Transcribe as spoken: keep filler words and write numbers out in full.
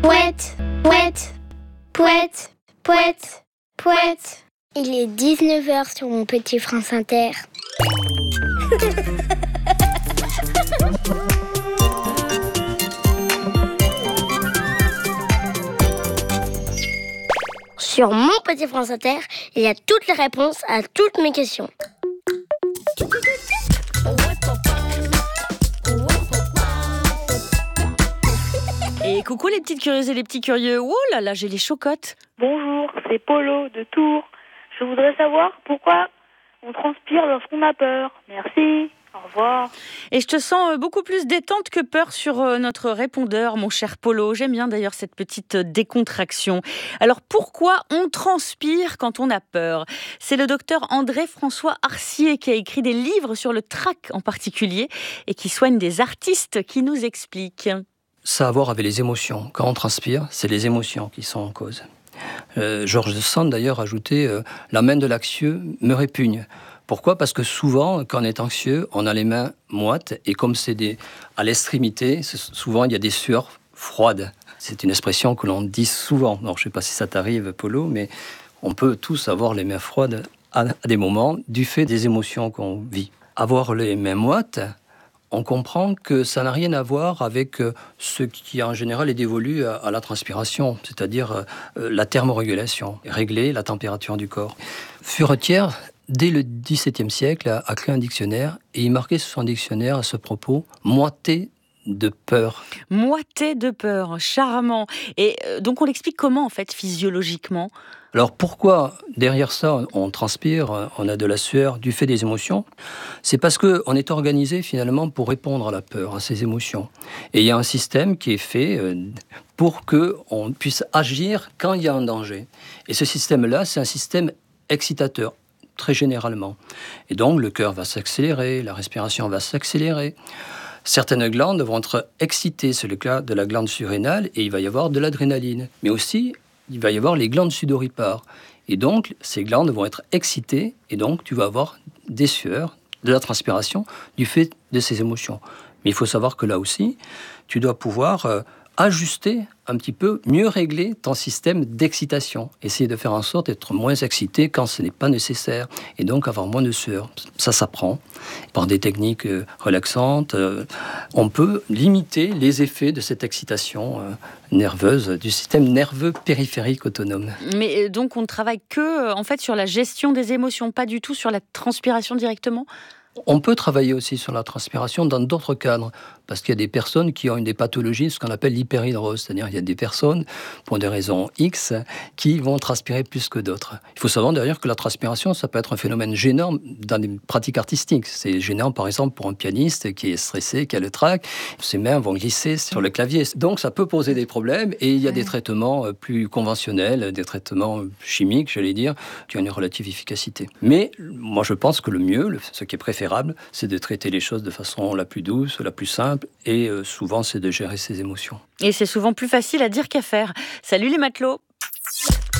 Pouette, pouette, pouette, pouette, pouette. Il est dix-neuf heures sur mon petit France Inter. Sur mon petit France Inter, il y a toutes les réponses à toutes mes questions. Et coucou les petites curieuses et les petits curieux. Oh là là, j'ai les chocottes. Bonjour, c'est Polo de Tours. Je voudrais savoir pourquoi on transpire lorsqu'on a peur. Merci, au revoir. Et je te sens beaucoup plus détente que peur sur notre répondeur, mon cher Polo. J'aime bien d'ailleurs cette petite décontraction. Alors pourquoi on transpire quand on a peur ? C'est le docteur André-François Arcier qui a écrit des livres sur le trac en particulier et qui soigne des artistes qui nous explique. Ça a à voir avec les émotions. Quand on transpire, c'est les émotions qui sont en cause. Euh, Georges Sand d'ailleurs ajoutait euh, « La main de l'anxieux me répugne ». Pourquoi ? Parce que souvent, quand on est anxieux, on a les mains moites et comme c'est des, à l'extrémité, souvent il y a des sueurs froides. C'est une expression que l'on dit souvent. Alors, je ne sais pas si ça t'arrive, Polo, mais on peut tous avoir les mains froides à, à des moments du fait des émotions qu'on vit. Avoir les mains moites, on comprend que ça n'a rien à voir avec ce qui en général est dévolu à la transpiration, c'est-à-dire la thermorégulation, régler la température du corps. Furetière, dès le dix-septième siècle, a créé un dictionnaire et il marquait sur son dictionnaire à ce propos « moité de peur ». Moité de peur, charmant. Et donc on l'explique comment en fait physiologiquement ? Alors pourquoi derrière ça on transpire, on a de la sueur du fait des émotions ? C'est parce qu'on est organisé finalement pour répondre à la peur, à ces émotions. Et il y a un système qui est fait pour qu'on puisse agir quand il y a un danger. Et ce système-là, c'est un système excitateur, très généralement. Et donc le cœur va s'accélérer, la respiration va s'accélérer. Certaines glandes vont être excitées, c'est le cas de la glande surrénale, et il va y avoir de l'adrénaline. Mais aussi, il va y avoir les glandes sudoripares. Et donc, ces glandes vont être excitées, et donc tu vas avoir des sueurs, de la transpiration, du fait de ces émotions. Mais il faut savoir que là aussi, tu dois pouvoir euh, ajuster un petit peu, mieux régler ton système d'excitation. Essayer de faire en sorte d'être moins excité quand ce n'est pas nécessaire, et donc avoir moins de sueur. Ça s'apprend. Par des techniques euh, relaxantes, euh, on peut limiter les effets de cette excitation euh, nerveuse, du système nerveux périphérique autonome. Mais donc on ne travaille que en fait, sur la gestion des émotions, pas du tout sur la transpiration directement ? On peut travailler aussi sur la transpiration dans d'autres cadres, parce qu'il y a des personnes qui ont une des pathologies, ce qu'on appelle l'hyperhidrose, c'est-à-dire il y a des personnes, pour des raisons X, qui vont transpirer plus que d'autres. Il faut savoir d'ailleurs que la transpiration, ça peut être un phénomène gênant dans des pratiques artistiques. C'est gênant par exemple pour un pianiste qui est stressé, qui a le trac, ses mains vont glisser sur le clavier. Donc ça peut poser des problèmes, et il y a des traitements plus conventionnels, des traitements chimiques, j'allais dire, qui ont une relative efficacité. Mais moi je pense que le mieux, ce qui est préférable, c'est de traiter les choses de façon la plus douce, la plus simple, et euh, souvent c'est de gérer ses émotions. Et c'est souvent plus facile à dire qu'à faire. Salut les matelots!